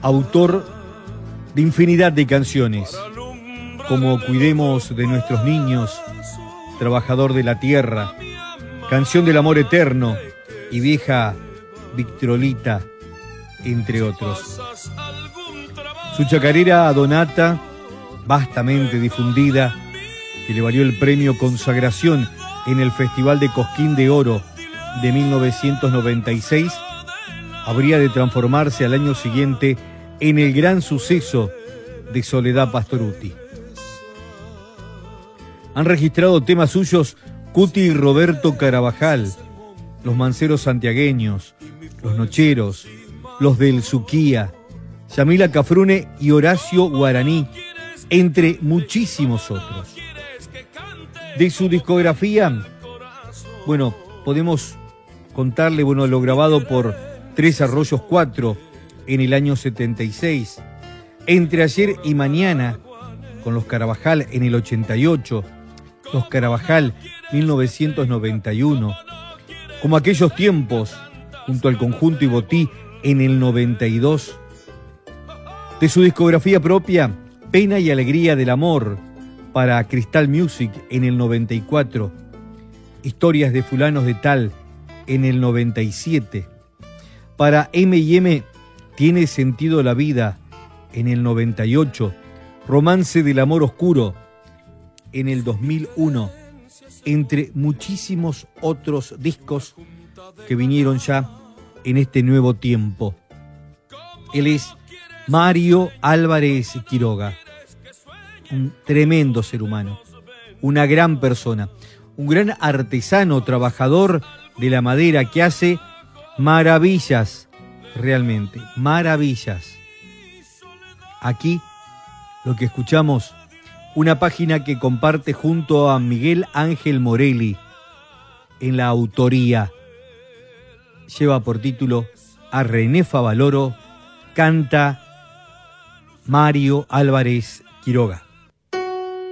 autor de infinidad de canciones, como Cuidemos de nuestros niños, Trabajador de la tierra, Canción del amor eterno y Vieja Victrolita, entre otros. Su chacarera Donata, vastamente difundida, que le valió el premio Consagración en el Festival de Cosquín de Oro de 1996, habría de transformarse al año siguiente en el gran suceso de Soledad Pastorutti. Han registrado temas suyos Cuti y Roberto Carabajal, los Manceros Santiagueños, los Nocheros, los del Suquía, Yamila Cafrune y Horacio Guaraní, entre muchísimos otros. De su discografía, bueno, podemos contarle, lo grabado por Tres Arroyos 4 en el año 76, Entre ayer y mañana con los Carabajal en el 88, los Carabajal 1991, Como aquellos tiempos junto al Conjunto Ibotí en el 92. De su discografía propia, Pena y Alegría del Amor para Crystal Music en el 94, Historias de Fulanos de Tal en el 97, para M&M Tiene Sentido la Vida en el 98, Romance del Amor Oscuro en el 2001, entre muchísimos otros discos que vinieron ya en este nuevo tiempo. Él es Mario Álvarez Quiroga, un tremendo ser humano, una gran persona, un gran artesano, trabajador de la madera que hace maravillas, realmente, maravillas. Aquí lo que escuchamos, una página que comparte junto a Miguel Ángel Morelli en la autoría. Lleva por título A René Favaloro canta Mario Álvarez Quiroga.